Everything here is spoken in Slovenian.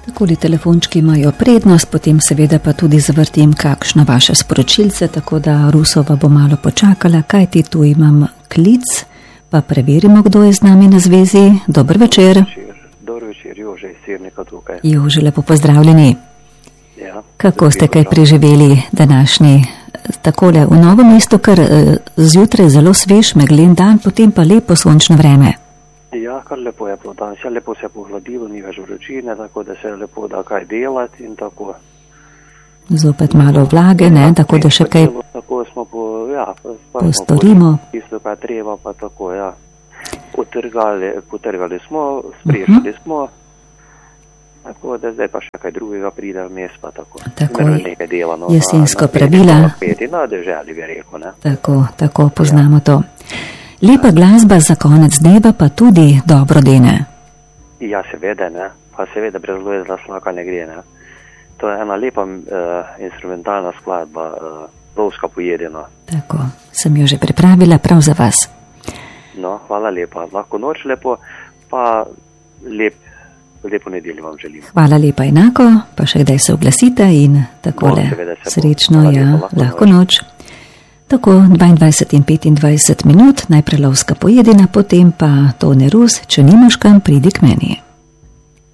Takoli telefončki imajo prednost, potem seveda pa tudi zavrtim kakšno vaše sporočilce, tako da Rusova bo malo počakala, kajti tu imam klic, pa preverimo, kdo je z nami na zvezi. Dober večer. Dober večer, Jože iz Sirnika tukaj. Jože, lepo pozdravljeni. Ja, kako ste kaj preživeli današnji takole v Novem mestu, ker zjutraj zelo svež, meglen dan, potem pa lepo sončno vreme? Ja, kar lepo je bilo danes, lepo se je pohladilo, ni več vročine, tako da se je lepo da kaj delati in tako. Zopet malo vlage, ne, tako da še kaj tako smo postorimo. Tisto, kaj treba, pa tako, ja. Potrgali smo, sprešali smo, tako da zdaj pa še kaj drugega pride v mest, pa tako. Tako nekaj dela, no, jesensko pravila. Na deželi bi rekel, ne. Tako poznamo to. Lepa glasba za konec dneva pa tudi dobro dene. Ja, seveda, ne. Pa seveda brez glede slaka ne gre, ne. To je ena lepa instrumentalna skladba, Lovska pojedina. Tako, sem jo že pripravila prav za vas. No, hvala lepa. Lahko noč lepo, pa lepo nedeljo vam želim. Hvala lepa enako, pa še kdaj se oglasite in takole srečno, ja, lahko noč. Tako 22 in 25 minut, najprej Lovska pojedina, potem pa Tone Rus, če nimaš kam, pridi k meni.